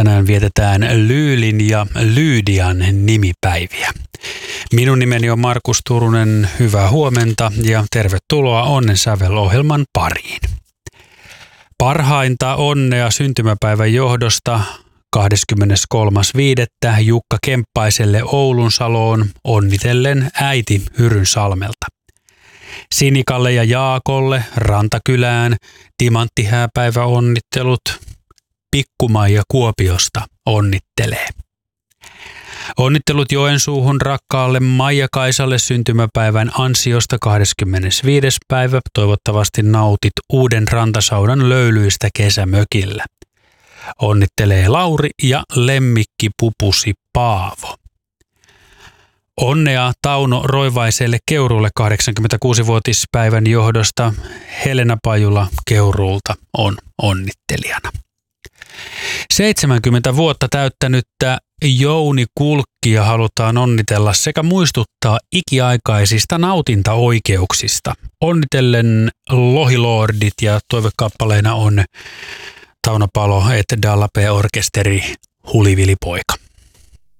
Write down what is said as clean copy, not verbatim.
Tänään vietetään Lyylin ja Lyydian nimipäiviä. Minun nimeni on Markus Turunen, hyvää huomenta ja tervetuloa Onnen sävel-ohjelman pariin. Parhainta onnea syntymäpäivän johdosta 23.5. Jukka Kemppaiselle Oulunsaloon onnitellen äiti Hyrynsalmelta. Sinikalle ja Jaakolle Rantakylään timanttihääpäivä onnittelut. Pikku-Maija Kuopiosta onnittelee. Onnittelut Joensuuhun rakkaalle Maija-Kaisalle syntymäpäivän ansiosta 25. päivä. Toivottavasti nautit uuden rantasaunan löylyistä kesämökillä. Onnittelee Lauri ja lemmikkipupusi Paavo. Onnea Tauno Roivaiselle Keuruulle 86-vuotispäivän johdosta. Helena Pajula Keuruulta on onnittelijana. 70 vuotta täyttänyttä Jouni Kulkkia halutaan onnitella sekä muistuttaa ikiaikaisista nautintaoikeuksista. Onnitellen Lohilordit ja toivekappaleina on Tauno Palo et Dallape orkesteri Hulivili poika.